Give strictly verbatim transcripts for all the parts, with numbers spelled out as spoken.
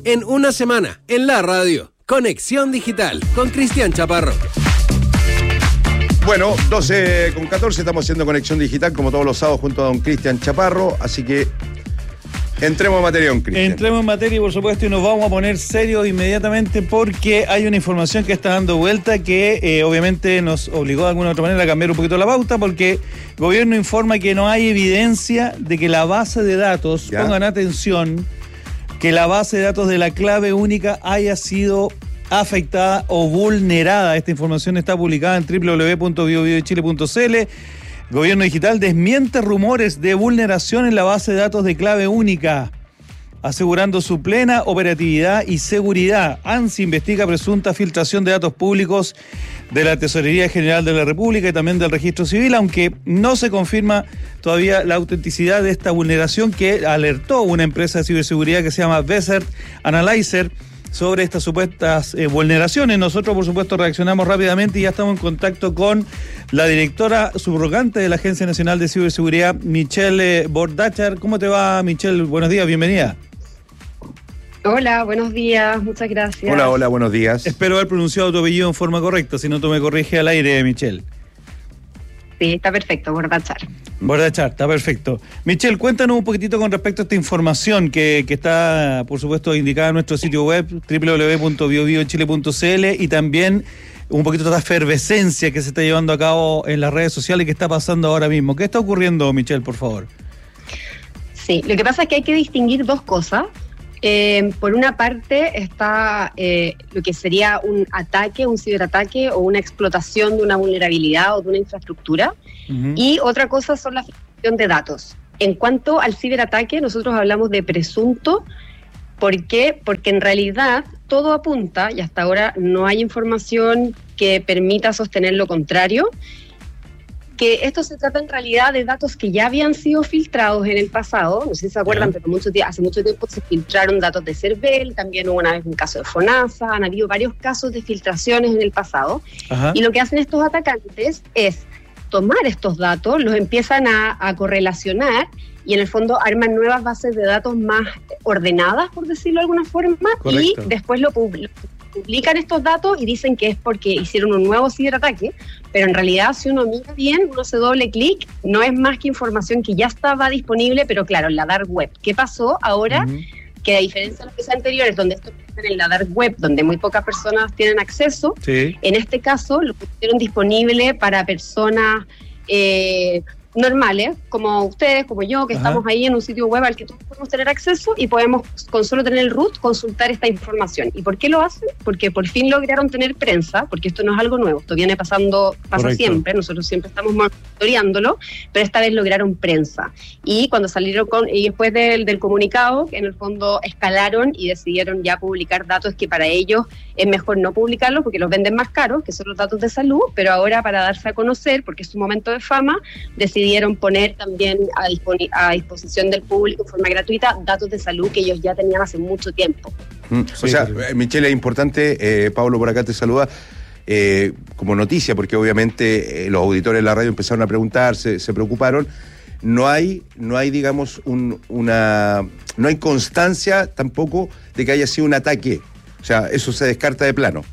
En una semana, en la radio, Conexión Digital, con Cristian Chaparro. Bueno, doce con catorce, estamos haciendo Conexión Digital, como todos los sábados, junto a don Cristian Chaparro, así que entremos en materia, don Cristian. Entremos en materia, por supuesto, y nos vamos a poner serios inmediatamente porque hay una información que está dando vuelta que eh, obviamente nos obligó de alguna u otra manera a cambiar un poquito la pauta, porque el gobierno informa que no hay evidencia de que la base de datos, ¿ya? Pongan atención, que la base de datos de la clave única haya sido afectada o vulnerada. Esta información está publicada en doble u doble u doble u punto bio bio de chile punto c l. Gobierno Digital desmiente rumores de vulneración en la base de datos de clave única, asegurando su plena operatividad y seguridad. ANSI investiga presunta filtración de datos públicos de la Tesorería General de la República y también del Registro Civil, aunque no se confirma todavía la autenticidad de esta vulneración que alertó una empresa de ciberseguridad que se llama Desert Analyzer sobre estas supuestas eh, vulneraciones. Nosotros, por supuesto, reaccionamos rápidamente y ya estamos en contacto con la directora subrogante de la Agencia Nacional de Ciberseguridad, Michelle Bordachar. ¿Cómo te va, Michelle? Buenos días, bienvenida. Hola, buenos días, muchas gracias. Hola, hola, buenos días. Espero haber pronunciado tu apellido en forma correcta, si no tú me corrige al aire, Michelle. Sí, está perfecto, Bordachar. Bordachar, está perfecto. Michelle, cuéntanos un poquitito con respecto a esta información que, que está, por supuesto, indicada en nuestro sitio web, doble u doble u doble u punto bio bio de chile punto c l, y también un poquito de la efervescencia que se está llevando a cabo en las redes sociales y que está pasando ahora mismo. ¿Qué está ocurriendo, Michelle, por favor? Sí, lo que pasa es que hay que distinguir dos cosas. Eh, por una parte está eh, lo que sería un ataque, un ciberataque o una explotación de una vulnerabilidad o de una infraestructura, uh-huh. Y otra cosa son la filtración de datos. En cuanto al ciberataque, nosotros hablamos de presunto. ¿Por qué? Porque en realidad todo apunta, y hasta ahora no hay información que permita sostener lo contrario, que esto se trata en realidad de datos que ya habían sido filtrados en el pasado. No sé si se acuerdan, yeah. pero mucho, hace mucho tiempo se filtraron datos de CERVEL, también hubo una vez un caso de FONASA, han habido varios casos de filtraciones en el pasado. Ajá. Y lo que hacen estos atacantes es tomar estos datos, los empiezan a, a correlacionar y en el fondo arman nuevas bases de datos más ordenadas, por decirlo de alguna forma. Correcto. Y después lo publican. Publican estos datos y dicen que es porque hicieron un nuevo ciberataque, pero en realidad si uno mira bien, uno hace doble clic, no es más que información que ya estaba disponible, pero claro, en la dark web. ¿Qué pasó ahora? Uh-huh. Que a diferencia de los meses anteriores, donde esto está en la dark web, donde muy pocas personas tienen acceso, sí. En este caso lo pusieron disponible para personas eh, normales, como ustedes, como yo, que Ajá. estamos ahí en un sitio web al que todos podemos tener acceso y podemos, con solo tener el root, consultar esta información. ¿Y por qué lo hacen? Porque por fin lograron tener prensa, porque esto no es algo nuevo, esto viene pasando, pasa Correcto. Siempre, nosotros siempre estamos monitoreándolo, pero esta vez lograron prensa. Y cuando salieron con, y después del, del comunicado, en el fondo escalaron y decidieron ya publicar datos que para ellos es mejor no publicarlos porque los venden más caros, que son los datos de salud, pero ahora para darse a conocer, porque es su momento de fama, decidieron decidieron poner también a, disponi- a disposición del público de forma gratuita datos de salud que ellos ya tenían hace mucho tiempo. Mm, sí, o sea, sí. Michelle, es importante, eh, Pablo por acá te saluda, eh, como noticia, porque obviamente eh, los auditores de la radio empezaron a preguntar, se, se preocuparon. No hay, no hay, digamos, un, una, no hay constancia tampoco de que haya sido un ataque. O sea, eso se descarta de plano.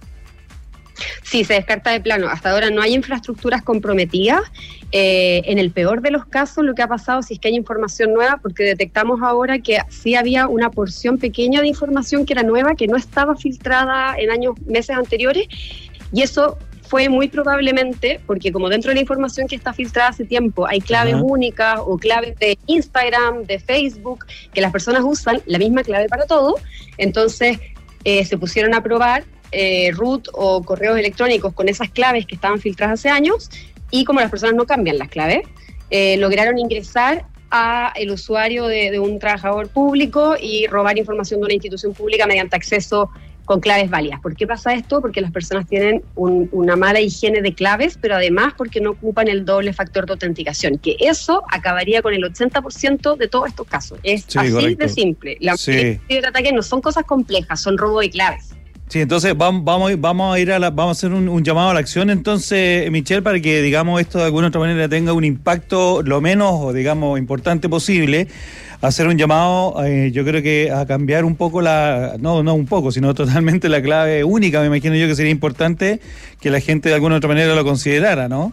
Sí, se descarta de plano. Hasta ahora no hay infraestructuras comprometidas. Eh, en el peor de los casos, lo que ha pasado, si es que hay información nueva, porque detectamos ahora que sí había una porción pequeña de información que era nueva, que no estaba filtrada en años, meses anteriores, y eso fue muy probablemente, porque como dentro de la información que está filtrada hace tiempo hay claves uh-huh. únicas o claves de Instagram, de Facebook, que las personas usan la misma clave para todo, entonces eh, se pusieron a probar Eh, root o correos electrónicos con esas claves que estaban filtradas hace años, y como las personas no cambian las claves, eh, lograron ingresar a el usuario de, de un trabajador público y robar información de una institución pública mediante acceso con claves válidas. ¿Por qué pasa esto? Porque las personas tienen un, una mala higiene de claves, pero además porque no ocupan el doble factor de autenticación, que eso acabaría con el ochenta por ciento de todos estos casos. Es sí, así correcto. De simple. Los sí. ciberataques no son cosas complejas, son robo de claves. Sí, entonces vamos, vamos, vamos a ir a la, vamos a hacer un, un llamado a la acción, entonces, Michelle, para que, digamos, esto de alguna otra manera tenga un impacto lo menos, o digamos, importante posible. Hacer un llamado, eh, yo creo que a cambiar un poco la, no, no un poco, sino totalmente la clave única. Me imagino yo que sería importante que la gente de alguna otra manera lo considerara, ¿no?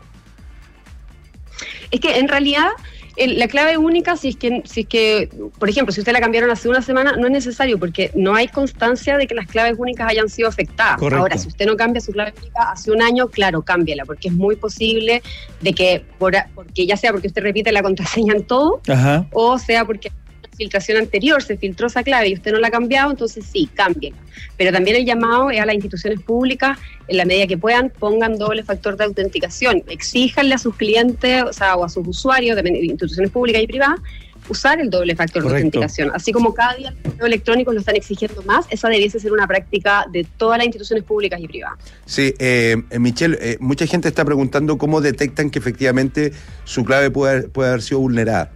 Es que en realidad el, la clave única, si es que, si es que, por ejemplo, si usted la cambiaron hace una semana, no es necesario porque no hay constancia de que las claves únicas hayan sido afectadas. Correcto. Ahora, si usted no cambia su clave única hace un año, claro, cámbiala, porque es muy posible de que, por, porque ya sea porque usted repite la contraseña en todo, Ajá. o sea porque filtración anterior se filtró esa clave y usted no la ha cambiado, entonces sí, cámbienla. Pero también el llamado es a las instituciones públicas, en la medida que puedan, pongan doble factor de autenticación, exíjanle a sus clientes, o sea, o a sus usuarios de instituciones públicas y privadas, usar el doble factor Correcto. de autenticación. Así como cada día los correos electrónicos lo están exigiendo más, esa debiese ser una práctica de todas las instituciones públicas y privadas. Sí, eh, Michelle, eh, mucha gente está preguntando cómo detectan que efectivamente su clave puede haber, puede haber sido vulnerada.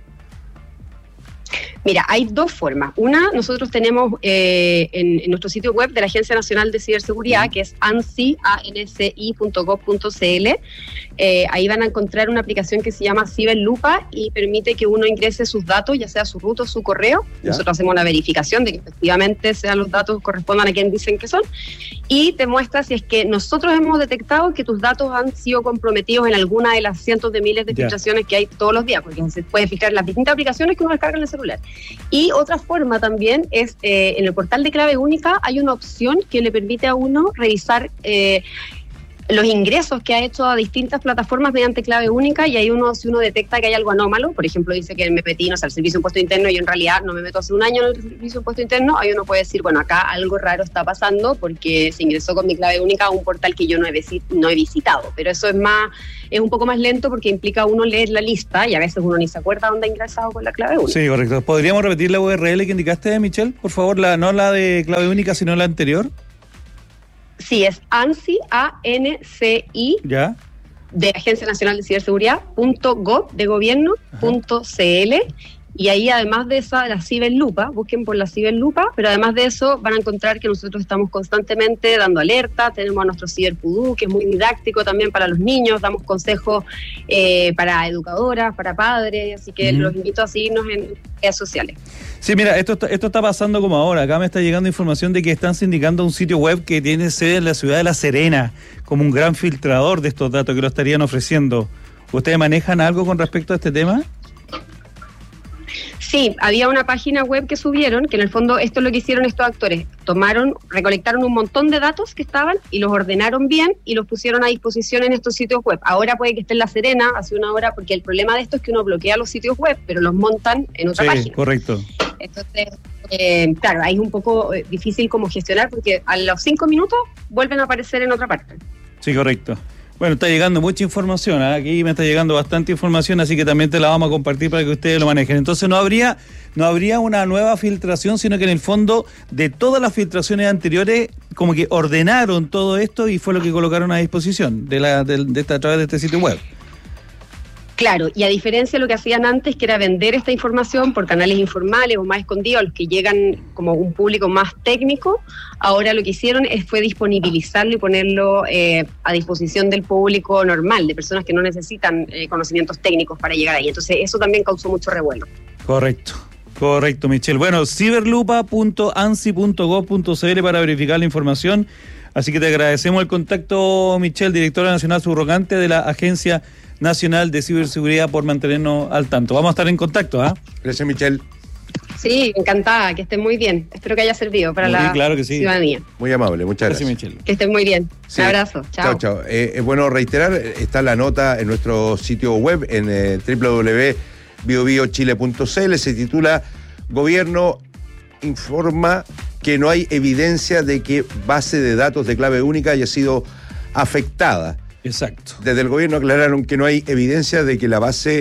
Mira, hay dos formas. Una, nosotros tenemos eh, en, en nuestro sitio web de la Agencia Nacional de Ciberseguridad, que es ansi punto gov punto cl. Eh, ahí van a encontrar una aplicación que se llama Ciberlupa y permite que uno ingrese sus datos, ya sea su root o su correo. ¿Ya? Nosotros hacemos una verificación de que efectivamente sean los datos correspondan a quien dicen que son. Y te muestra si es que nosotros hemos detectado que tus datos han sido comprometidos en alguna de las cientos de miles de filtraciones yeah. que hay todos los días, porque se puede fijar en las distintas aplicaciones que uno descarga en el celular. Y otra forma también es, eh, en el portal de clave única hay una opción que le permite a uno revisar eh, los ingresos que ha hecho a distintas plataformas mediante clave única, y ahí uno, si uno detecta que hay algo anómalo, por ejemplo dice que me metí, no sé, al servicio de impuesto interno y yo en realidad no me meto hace un año en el servicio de impuesto interno, ahí uno puede decir, bueno, acá algo raro está pasando porque se ingresó con mi clave única a un portal que yo no he, visit, no he visitado, pero eso es más, es un poco más lento porque implica a uno leer la lista y a veces uno ni se acuerda dónde ha ingresado con la clave única. Sí, correcto. ¿Podríamos repetir la U R L que indicaste, Michelle? Por favor, la, no la de clave única, sino la anterior. Sí, es ANSI, A N C I, ¿ya? De Agencia Nacional de Ciberseguridad, punto gov, de gobierno, punto cl, y ahí además de esa, la Ciberlupa, busquen por la Ciberlupa, pero además de eso van a encontrar que nosotros estamos constantemente dando alertas, tenemos a nuestro Ciberpudú, que es muy didáctico también para los niños, damos consejos eh, para educadoras, para padres, así que mm. los invito a seguirnos en redes sociales. Sí, mira, esto está, esto está pasando como ahora. Acá me está llegando información de que están sindicando un sitio web que tiene sede en la ciudad de La Serena, como un gran filtrador de estos datos que lo estarían ofreciendo. ¿Ustedes manejan algo con respecto a este tema? Sí, había una página web que subieron, que en el fondo esto es lo que hicieron estos actores. Tomaron, recolectaron un montón de datos que estaban y los ordenaron bien y los pusieron a disposición en estos sitios web. Ahora puede que esté en La Serena, hace una hora, porque el problema de esto es que uno bloquea los sitios web, pero los montan en otra sí, página. Sí, correcto. Entonces, eh, claro, ahí es un poco eh, difícil como gestionar porque a los cinco minutos vuelven a aparecer en otra parte. Sí, correcto. Bueno, está llegando mucha información, ¿eh? Aquí me está llegando bastante información, así que también te la vamos a compartir para que ustedes lo manejen. Entonces no habría no habría una nueva filtración, sino que en el fondo de todas las filtraciones anteriores como que ordenaron todo esto y fue lo que colocaron a disposición de la de, de esta, a través de este sitio web. Claro, y a diferencia de lo que hacían antes, que era vender esta información por canales informales o más escondidos, a los que llegan como un público más técnico, ahora lo que hicieron es, fue disponibilizarlo y ponerlo eh, a disposición del público normal, de personas que no necesitan eh, conocimientos técnicos para llegar ahí. Entonces eso también causó mucho revuelo. Correcto. Correcto, Michelle. Bueno, ciberlupa punto ansi punto gov punto cl para verificar la información. Así que te agradecemos el contacto, Michelle, directora nacional subrogante de la Agencia Nacional de Ciberseguridad, por mantenernos al tanto. Vamos a estar en contacto, ¿ah? ¿eh? Gracias, Michelle. Sí, encantada, que estén muy bien. Espero que haya servido para muy la bien, claro que sí. ciudadanía. Muy amable, muchas gracias. Gracias, Michelle. Que estén muy bien. Sí. Un abrazo. Chao. Chao, chao. Eh, es bueno reiterar, está la nota en nuestro sitio web, en eh, doble u doble u doble u punto bio bio chile punto c l. Se titula Gobierno informa que no hay evidencia de que base de datos de clave única haya sido afectada. Exacto. Desde el gobierno aclararon que no hay evidencia de que la base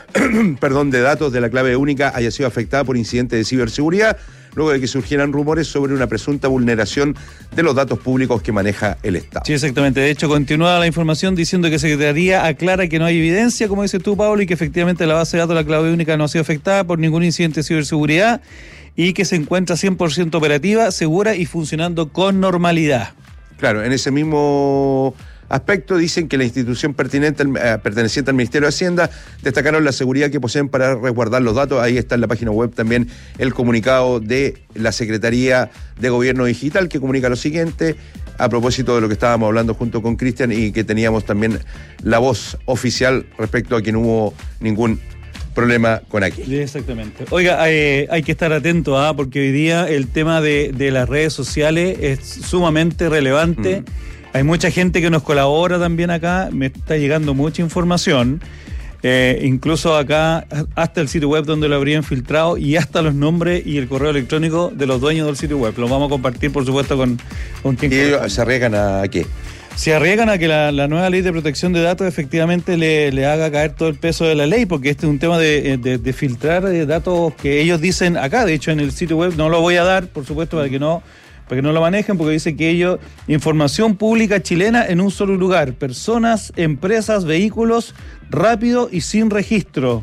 perdón, de datos de la clave única haya sido afectada por incidentes de ciberseguridad, luego de que surgieran rumores sobre una presunta vulneración de los datos públicos que maneja el Estado. Sí, exactamente. De hecho, continúa la información diciendo que Secretaría aclara que no hay evidencia, como dices tú, Pablo, y que efectivamente la base de datos de la clave única no ha sido afectada por ningún incidente de ciberseguridad y que se encuentra cien por ciento operativa, segura y funcionando con normalidad. Claro, en ese mismo aspecto dicen que la institución pertinente, eh, perteneciente al Ministerio de Hacienda destacaron la seguridad que poseen para resguardar los datos. Ahí está en la página web también el comunicado de la Secretaría de Gobierno Digital, que comunica lo siguiente a propósito de lo que estábamos hablando junto con Cristian y que teníamos también la voz oficial respecto a que no hubo ningún problema con aquí. Exactamente. Oiga, eh, hay que estar atento, ¿ah? Porque hoy día el tema de, de las redes sociales es sumamente relevante. Mm. Hay mucha gente que nos colabora también acá, me está llegando mucha información, eh, incluso acá hasta el sitio web donde lo habrían filtrado y hasta los nombres y el correo electrónico de los dueños del sitio web. Los vamos a compartir, por supuesto, con, con quien... ¿Y ellos se arriesgan a qué? Se arriesgan a que la, la nueva ley de protección de datos efectivamente le, le haga caer todo el peso de la ley, porque este es un tema de, de, de filtrar datos que ellos dicen acá. De hecho, en el sitio web no lo voy a dar, por supuesto, para que no... para que no lo manejen, porque dice que ellos, información pública chilena en un solo lugar, personas, empresas, vehículos, rápido y sin registro.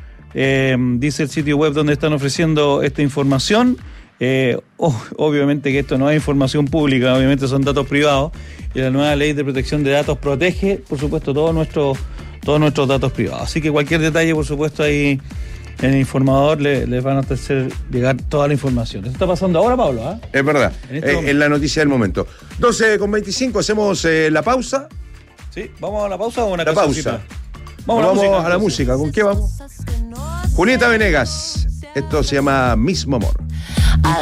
Eh, dice el sitio web donde están ofreciendo esta información. Eh, oh, obviamente que esto no es información pública, obviamente son datos privados, y la nueva ley de protección de datos protege, por supuesto, todos nuestros, todos nuestros datos privados. Así que cualquier detalle, por supuesto, ahí en el informador les le van a hacer llegar toda la información. ¿Eso está pasando ahora, Pablo? ¿eh? Es verdad, en este eh, es la noticia del momento. doce con veinticinco, hacemos eh, la pausa. Sí, ¿vamos a la pausa o una La cancioncita? pausa. Vamos, a la, vamos música, a la música. ¿Con qué vamos? Julieta Venegas. Esto se llama Mismo Amor.